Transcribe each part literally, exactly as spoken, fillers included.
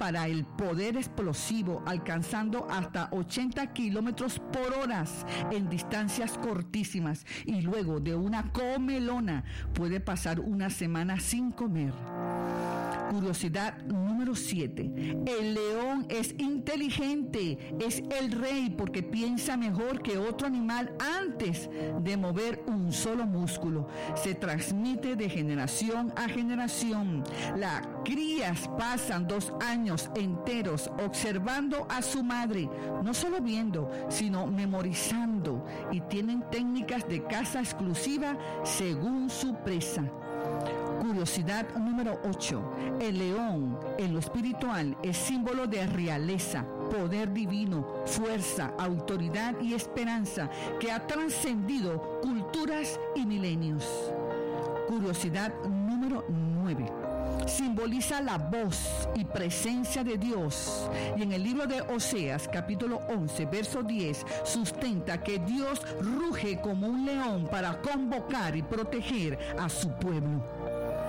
para el poder explosivo, alcanzando hasta ochenta kilómetros por hora en distancias cortísimas, y luego de una comelona puede pasar una semana sin comer. Curiosidad número siete. El león es inteligente, es el rey porque piensa mejor que otro animal antes de mover un solo músculo. Se transmite de generación a generación. Las crías pasan dos años enteros observando a su madre, no solo viendo, sino memorizando, y tienen técnicas de caza exclusiva según su presa. Curiosidad número ocho. El león, en lo espiritual, es símbolo de realeza, poder divino, fuerza, autoridad y esperanza que ha trascendido culturas y milenios. Curiosidad número nueve. Simboliza la voz y presencia de Dios. Y en el libro de Oseas, capítulo once, verso diez, sustenta que Dios ruge como un león para convocar y proteger a su pueblo.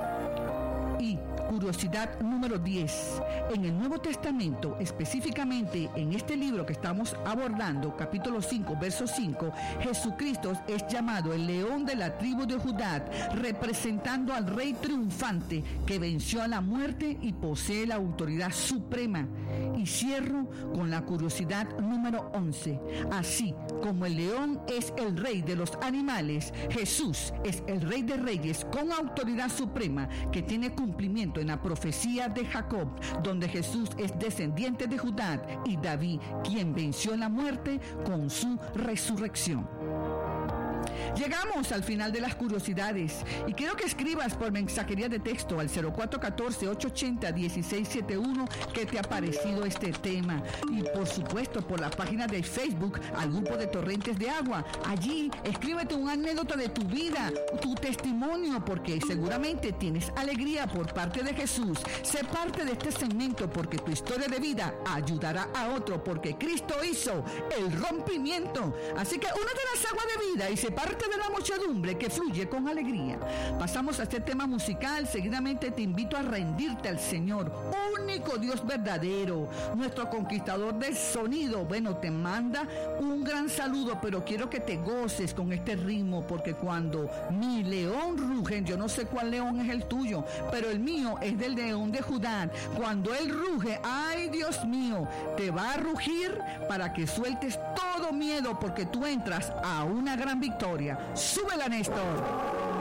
Y curiosidad número diez. En el Nuevo Testamento, específicamente en este libro que estamos abordando, capítulo cinco, verso cinco, Jesucristo es llamado el león de la tribu de Judá, representando al rey triunfante que venció a la muerte y posee la autoridad suprema. Y cierro con la curiosidad número once. Así como el león es el rey de los animales, Jesús es el rey de reyes con autoridad suprema que tiene cumplimiento en la profecía de Jacob, donde Jesús es descendiente de Judá y David, quien venció la muerte con su resurrección. Llegamos al final de las curiosidades y quiero que escribas por mensajería de texto al cero cuatro uno cuatro, ocho ocho cero, uno seis siete uno qué te ha parecido este tema, y por supuesto por la página de Facebook al grupo de Torrentes de Agua. Allí escríbete una anécdota de tu vida, tu testimonio, porque seguramente tienes alegría por parte de Jesús. Sé parte de este segmento porque tu historia de vida ayudará a otro, porque Cristo hizo el rompimiento. Así que únete a las aguas de vida y sé parte de la muchedumbre que fluye con alegría. Pasamos a este tema musical. Seguidamente te invito a rendirte al Señor, único Dios verdadero, nuestro conquistador del sonido. Bueno, te manda un gran saludo, pero quiero que te goces con este ritmo, porque cuando mi león ruge, yo no sé cuál león es el tuyo, pero el mío es del león de Judá. Cuando él ruge, ay Dios mío, te va a rugir para que sueltes todo miedo, porque tú entras a una gran victoria. ¡Súbela, Néstor!